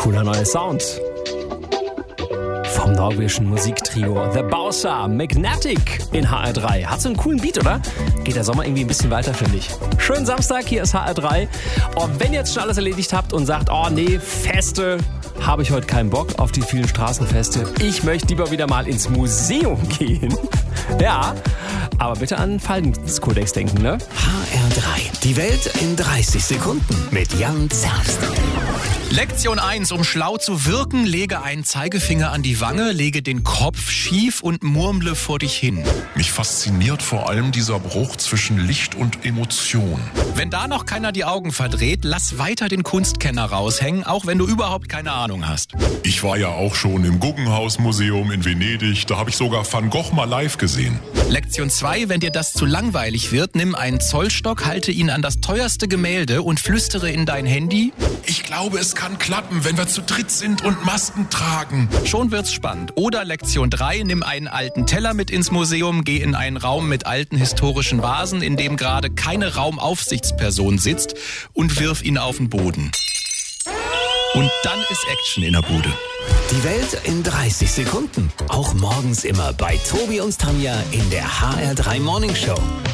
Cooler neuer Sound. Vom norwegischen Musiktrio The Bowser Magnetic in HR3. Hat so einen coolen Beat, oder? Geht der Sommer irgendwie ein bisschen weiter, finde ich. Schönen Samstag, hier ist HR3. Und wenn ihr jetzt schon alles erledigt habt und sagt, oh nee, Feste, habe ich heute keinen Bock auf die vielen Straßenfeste. Ich möchte lieber wieder mal ins Museum gehen. Ja, aber bitte an Verhaltenskodex denken, ne? HR3. Die Welt in 30 Sekunden mit Jan Zerbst. Lektion 1. Um schlau zu wirken, lege einen Zeigefinger an die Wange, lege den Kopf schief und murmle vor dich hin. Mich fasziniert vor allem dieser Bruch zwischen Licht und Emotion. Wenn da noch keiner die Augen verdreht, lass weiter den Kunstkenner raushängen, auch wenn du überhaupt keine Ahnung hast. Ich war ja auch schon im Guggenhaus-Museum in Venedig. Da habe ich sogar Van Gogh mal live gesehen. Lektion 2. Wenn dir das zu langweilig wird, nimm einen Zollstock, halte ihn an das teuerste Gemälde und flüstere in dein Handy. Ich glaube, es kann klappen, wenn wir zu dritt sind und Masken tragen. Schon wird's spannend. Oder Lektion 3. Nimm einen alten Teller mit ins Museum, geh in einen Raum mit alten historischen Vasen, in dem gerade keine Raumaufsichtsperson sitzt, und wirf ihn auf den Boden. Und dann ist Action in der Bude. Die Welt in 30 Sekunden. Auch morgens immer bei Tobi und Tanja in der HR3 Morning Show.